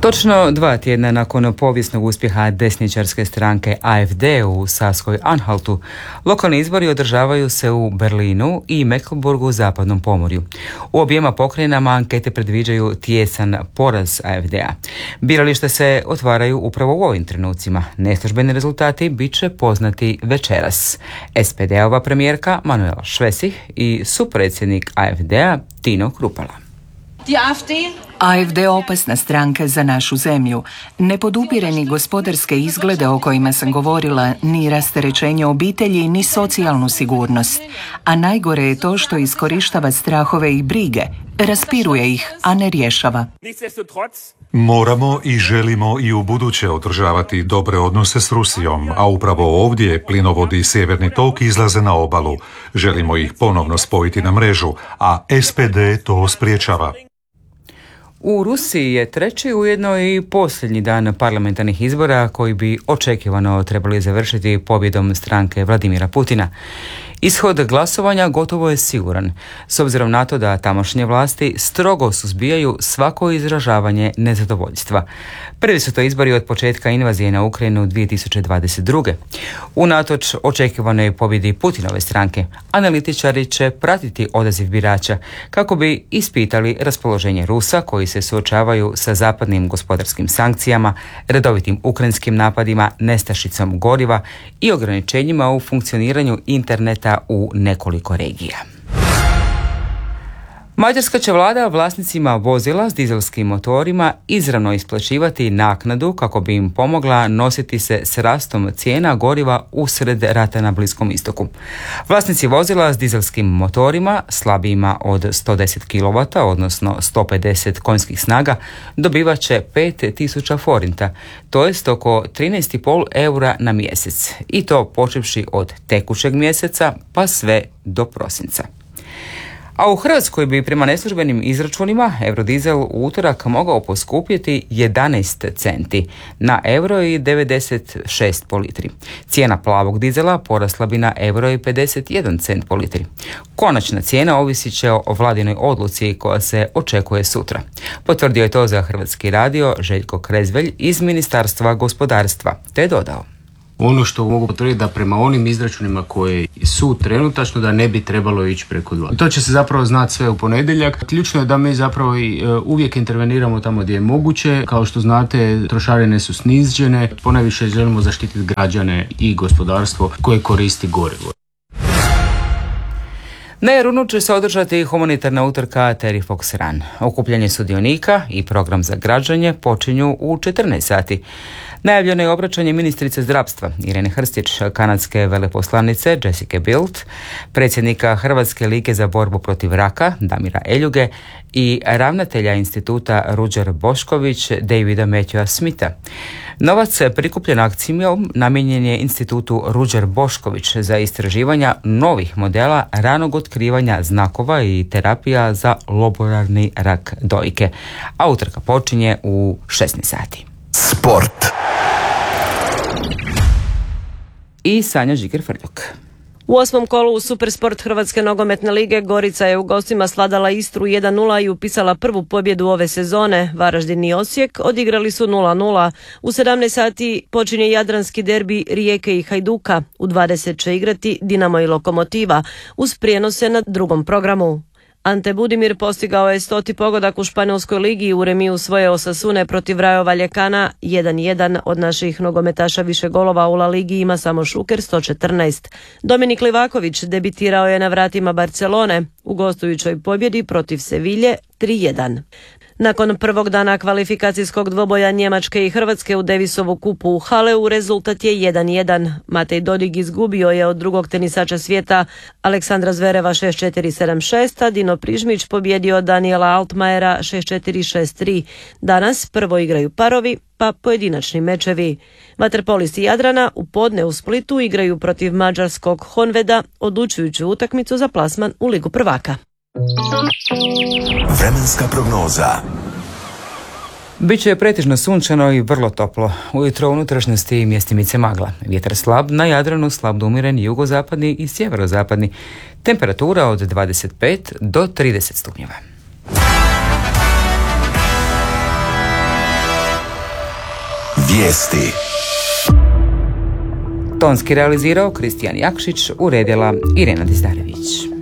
Točno 2 tjedna nakon povijesnog uspjeha desničarske stranke AfD u Saskoj Anhaltu, lokalni izbori održavaju se u Berlinu i Mecklenburgu u zapadnom pomorju. U objema pokrajinama ankete predviđaju tijesan poraz AfD-a. Birališta se otvaraju upravo u ovim trenucima. Neslužbeni rezultati bit će poznati večeras. SPD-ova premijerka Manuela Schwesig i supredsjednik AfD-a Tino Kruppala. AfD opasna stranka za našu zemlju. Ne podupire ni gospodarske izglede o kojima sam govorila, ni rasterećenje obitelji, ni socijalnu sigurnost. A najgore je to što iskorištava strahove i brige, raspiruje ih, a ne rješava. Moramo i želimo i u buduće održavati dobre odnose s Rusijom, a upravo ovdje plinovodi i Sjeverni tok izlaze na obalu. Želimo ih ponovno spojiti na mrežu, a SPD to spriječava. U Rusiji je treći, ujedno i posljednji dan parlamentarnih izbora koji bi očekivano trebali završiti pobjedom stranke Vladimira Putina. Ishod glasovanja gotovo je siguran, s obzirom na to da tamošnje vlasti strogo suzbijaju svako izražavanje nezadovoljstva. Prvi su to izbori od početka invazije na Ukrajinu 2022. Unatoč očekivanoj pobjedi Putinove stranke, analitičari će pratiti odaziv birača kako bi ispitali raspoloženje Rusa koji se suočavaju sa zapadnim gospodarskim sankcijama, redovitim ukrajinskim napadima, nestašicom goriva i ograničenjima u funkcioniranju interneta u nekoliko regija. Mađarska će vlada vlasnicima vozila s dizelskim motorima izravno isplaćivati naknadu kako bi im pomogla nositi se s rastom cijena goriva usred rata na Bliskom istoku. Vlasnici vozila s dizelskim motorima slabijima od 110 kW, odnosno 150 konjskih snaga, dobivat će 5000 forinta, to jest oko 13,5 eura na mjesec, i to počevši od tekućeg mjeseca pa sve do prosinca. A u Hrvatskoj bi prema neslužbenim izračunima eurodizel u utorak mogao poskupjeti 11 centi na euro i 96 po litri. Cijena plavog dizela porasla bi na euro i 51 cent po litri. Konačna cijena ovisit će o vladinoj odluci koja se očekuje sutra. Potvrdio je to za Hrvatski radio Željko Krezvelj iz Ministarstva gospodarstva, te je dodao: Ono što mogu potvrditi da prema onim izračunima koji su trenutačno da ne bi trebalo ići preko 2. To će se zapravo znati sve u ponedjeljak. Ključno je da mi zapravo uvijek interveniramo tamo gdje je moguće. Kao što znate, trošarine su snižene. Ponajviše želimo zaštititi građane i gospodarstvo koje koristi gorivo. Na Jarunu će se održati humanitarna utrka Terry Fox Run. Okupljanje sudionika i program za građanje počinju u 14 sati. Najavljeno je obraćanje ministrice zdravstva Irene Hrstić, kanadske veleposlanice Jessica Bilt, predsjednika Hrvatske lige za borbu protiv raka Damira Eljuge i ravnatelja instituta Ruđer Bošković Davida Matthewa Smitha. Novac prikupljen akcijom namijenjen je institutu Ruđer Bošković za istraživanja novih modela ranog otkrivanja znakova i terapija za lobularni rak dojke. A utrka počinje u 16 sati. Sport. I Sanja Žiger-Frljok. U 8. kolu u Supersport Hrvatske nogometne lige Gorica je u gostima sladala Istru 1:0 i upisala prvu pobjedu ove sezone. Varaždin i Osijek odigrali su 0:0. U 17 sati počinje jadranski derbi Rijeke i Hajduka. U 20 će igrati Dinamo i Lokomotiva uz prijenose na drugom programu. Ante Budimir postigao je 100. pogodak u Španjolskoj ligi, u remiju svoje Osasune protiv Rayo Vallecana 1:1. Od naših nogometaša više golova u La Ligi ima samo Šuker 114. Dominik Livaković debitirao je na vratima Barcelone u gostujućoj pobjedi protiv Sevilje 3:1. Nakon prvog dana kvalifikacijskog dvoboja Njemačke i Hrvatske u Davisovu kupu u Haleu rezultat je 1:1. Matej Dodig izgubio je od drugog tenisača svijeta Aleksandra Zvereva 6-4, 7-6, a Dino Prižmić pobjedio Daniela Altmajera 6-4, 6-3. Danas prvo igraju parovi, pa pojedinačni mečevi. Vaterpolisti Jadrana u podne u Splitu igraju protiv mađarskog Honveda odlučujuću utakmicu za plasman u Ligu prvaka. Vremenska prognoza. Biće pretežno sunčano i vrlo toplo. Ujutro u unutrašnjosti mjestimice magla. Vjetar slab, na Jadranu slab do umiren jugozapadni i sjeverozapadni. Temperatura od 25 do 30 stupnjeva. Vijesti. Tonski realizirao Kristijan Jakšić, uredila Irena Dizdarević.